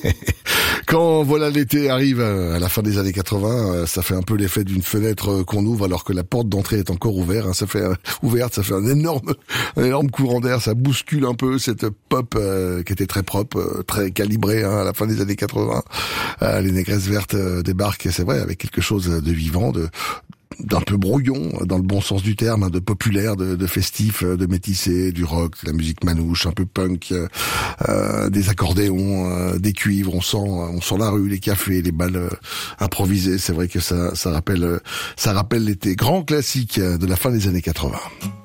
Quand voilà l'été arrive à la fin des années 80, ça fait un peu l'effet d'une fenêtre qu'on ouvre alors que la porte d'entrée est encore ouverte. Ça fait ça fait un énorme courant d'air. Ça bouscule un peu cette pop qui était très propre, très calibrée à la fin des années 80. Les Négresses Vertes débarquent, c'est vrai, avec quelque chose de vivant, d'un peu brouillon, dans le bon sens du terme, de populaire, de festif, de métissé, du rock, de la musique manouche, un peu punk, des accordéons, des cuivres. On sent la rue, les cafés, les balles improvisées. C'est vrai que ça rappelle l'été. Grand classique de la fin des années 80.